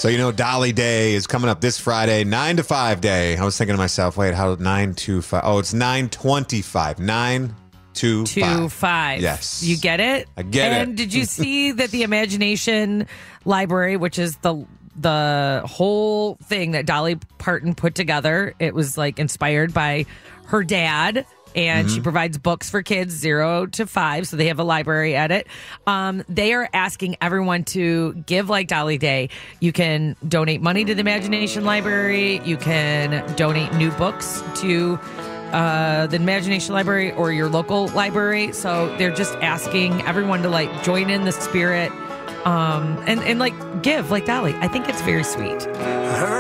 So, Dolly Day is coming up this Friday, 9 to 5 day. I was thinking to myself, wait, how 9 to 5? Oh, it's 9:25. 9 to 5. Yes. You get it? I get it. And did you see that the Imagination Library, which is the whole thing that Dolly Parton put together, it was like inspired by her dad. And she provides books for kids 0 to 5. So they have a library at it. They are asking everyone to give like Dolly Day. You can donate money to the Imagination Library. You can donate new books to the Imagination Library or your local library. So they're just asking everyone to like join in the spirit and like give like Dolly. I think it's very sweet.